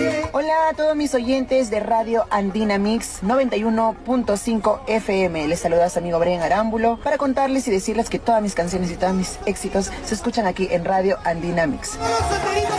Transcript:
Hola a todos mis oyentes de Radio Andina Mix 91.5 FM. Les saluda su amigo Brian Arámbulo para contarles y decirles que todas mis canciones y todos mis éxitos se escuchan aquí en Radio Andina Mix.